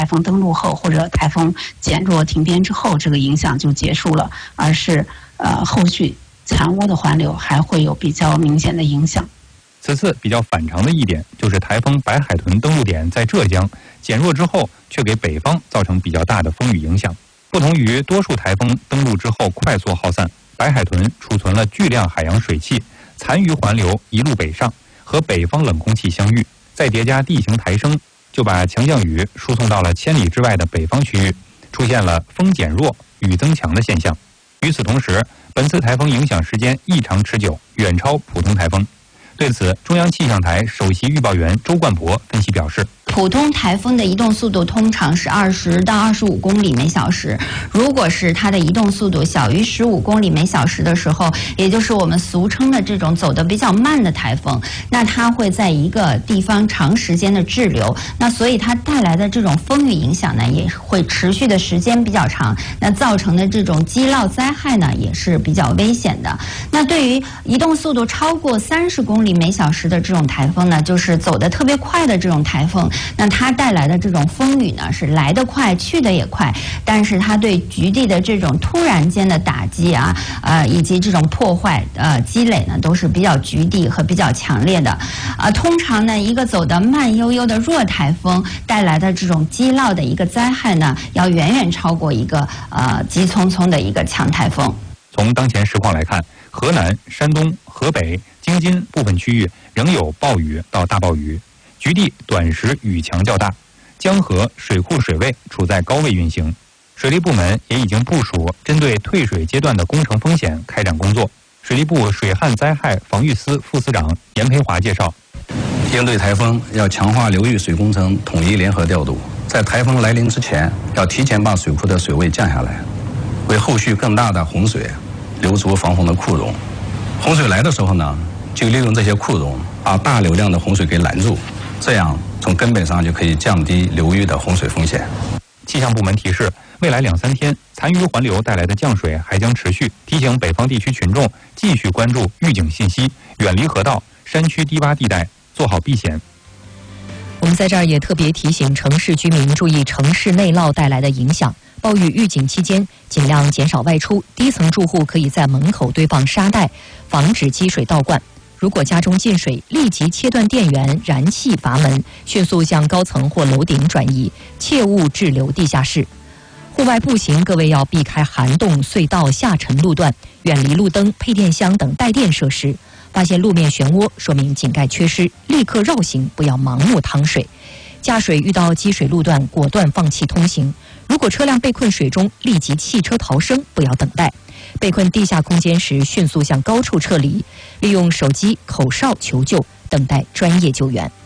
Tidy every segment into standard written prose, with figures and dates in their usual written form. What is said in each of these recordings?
台风登陆后或者台风减弱停边之后这个影响就结束了，而是后续残涡的环流还会有比较明显的影响。 此次比较反常的一点就是台风白海豚登陆点在浙江，减弱之后却给北方造成比较大的风雨影响。不同于多数台风登陆之后快速耗散，白海豚储存了巨量海洋水汽，残余环流一路北上，和北方冷空气相遇，再叠加地形抬升，就把强降雨输送到了千里之外的北方区域，出现了风减弱、雨增强的现象。与此同时，本次台风影响时间异常持久，远超普通台风。对此，中央气象台首席预报员周冠博分析表示， 普通台风的移动速度通常是20到25公里每小时，如果是它的移动速度小于15公里每小时的时候，也就是我们俗称的这种走得比较慢的台风，那它会在一个地方长时间的滞留，那所以它带来的这种风雨影响呢，也会持续的时间比较长，那造成的这种积涝灾害呢，也是比较危险的。那对于移动速度超过30公里每小时的这种台风呢，就是走得特别快的这种台风，那它带来的这种风雨呢，是来得快去得也快，但是它对局地的这种突然间的打击以及这种破坏积累呢，都是比较局地和比较强烈的。通常呢，一个走得慢悠悠的弱台风带来的这种积涝的一个灾害呢，要远远超过一个急匆匆的一个强台风。 从当前实况来看，河南、山东、河北、京津部分区域仍有暴雨到大暴雨，局地短时雨强较大，江河水库水位处在高位运行。水利部门也已经部署针对退水阶段的工程风险开展工作。水利部水旱灾害防御司副司长严培华介绍， 应对台风要强化流域水工程统一联合调度，在台风来临之前要提前把水库的水位降下来，为后续更大的洪水留足防洪的库容。洪水来的时候呢，就利用这些库容把大流量的洪水给拦住，这样从根本上就可以降低流域的洪水风险。 气象部门提示，未来2-3天残余环流带来的降水还将持续，提醒北方地区群众继续关注预警信息，远离河道、山区低洼地带，做好避险。 我们在这儿也特别提醒城市居民注意城市内涝带来的影响。暴雨预警期间，尽量减少外出。低层住户可以在门口堆放沙袋，防止积水倒灌。如果家中进水，立即切断电源、燃气阀门，迅速向高层或楼顶转移，切勿滞留地下室。户外步行，各位要避开涵洞、隧道、下沉路段，远离路灯、配电箱等带电设施。发现路面漩涡，说明井盖缺失，立刻绕行，不要盲目趟水。驾水遇到积水路段，果断放弃通行。如果车辆被困水中，立即弃车逃生，不要等待。被困地下空间时，迅速向高处撤离，利用手机、口哨求救，等待专业救援。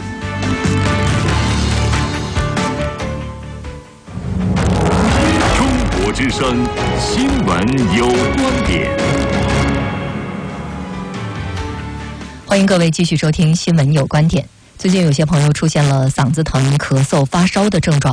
中国之声新闻有观点， 欢迎各位继续收听新闻有观点。最近有些朋友出现了嗓子疼、咳嗽、发烧的症状。